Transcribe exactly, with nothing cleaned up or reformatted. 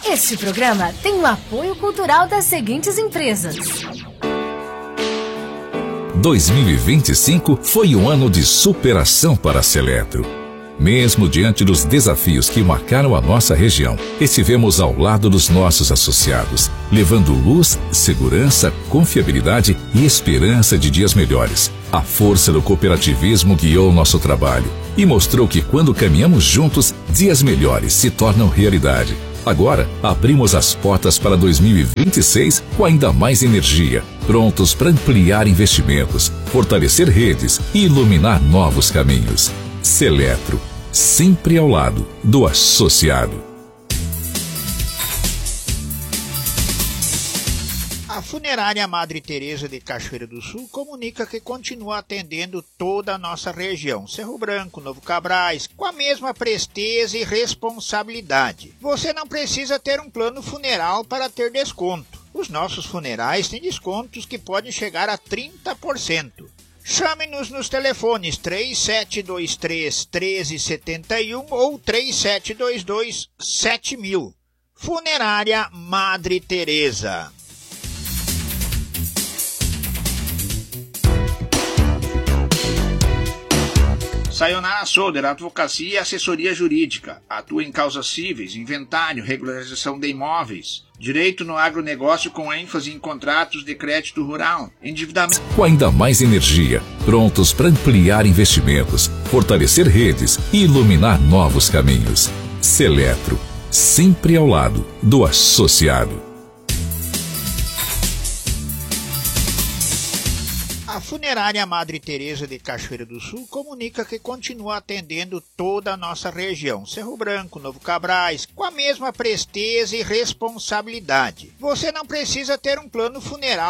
Este programa tem o apoio cultural das seguintes empresas. dois mil e vinte e cinco foi um ano de superação para a Seletro. Mesmo diante dos desafios que marcaram a nossa região, estivemos ao lado dos nossos associados, levando luz, segurança, confiabilidade e esperança de dias melhores. A força do cooperativismo guiou nosso trabalho e mostrou que quando caminhamos juntos, dias melhores se tornam realidade. Agora, abrimos as portas para dois mil e vinte e seis com ainda mais energia, prontos para ampliar investimentos, fortalecer redes e iluminar novos caminhos. Seletro, sempre ao lado do associado. A Funerária Madre Teresa de Cachoeira do Sul comunica que continua atendendo toda a nossa região, Cerro Branco, Novo Cabrais, com a mesma presteza e responsabilidade. Você não precisa ter um plano funeral para ter desconto. Os nossos funerais têm descontos que podem chegar a trinta por cento. Chame-nos nos telefones três sete dois três, um três sete um ou três sete dois dois, sete mil. Funerária Madre Teresa. Sayonara Solder, advocacia e assessoria jurídica. Atua em causas cíveis, inventário, regularização de imóveis, direito no agronegócio com ênfase em contratos de crédito rural, endividamento. Com ainda mais energia, prontos para ampliar investimentos, fortalecer redes e iluminar novos caminhos. Seletro, sempre ao lado do associado. A Funerária Madre Teresa de Cachoeira do Sul comunica que continua atendendo toda a nossa região, Cerro Branco, Novo Cabrais, com a mesma presteza e responsabilidade. Você não precisa ter um plano funeral